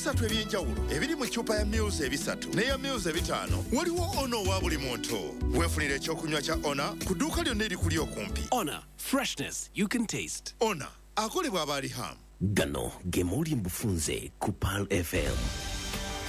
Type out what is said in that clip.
ebisatu eby'enjawulo ebiri mu ccupa ya Muse ebisatu n'eya Muse ebitaano. Waliwo Ono wa buli muntu. Weefunira ekyokunywa kya Ona ku dduuka lyonna erikuli okumpi. Ona, freshness you can taste. Ona akolebwa aba Riham. Gano ge muli mbufunze ku Pearl FM.